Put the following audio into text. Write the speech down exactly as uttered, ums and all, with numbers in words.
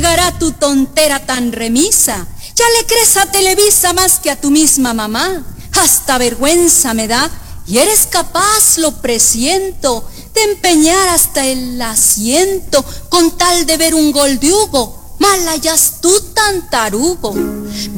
llegará tu tontera tan remisa. Ya le crees a Televisa más que a tu misma mamá. Hasta vergüenza me da, y eres capaz, lo presiento, de empeñar hasta el asiento con tal de ver un gol de Hugo. Mal hayas tú tan tarugo.